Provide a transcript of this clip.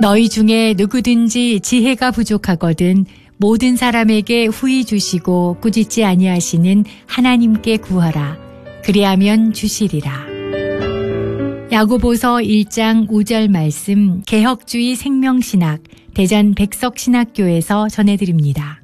너희 중에 누구든지 지혜가 부족하거든 모든 사람에게 후히 주시고 꾸짖지 아니하시는 하나님께 구하라. 그리하면 주시리라. 야고보서 1장 5절 말씀 개혁주의 생명신학 대전 백석신학교에서 전해드립니다.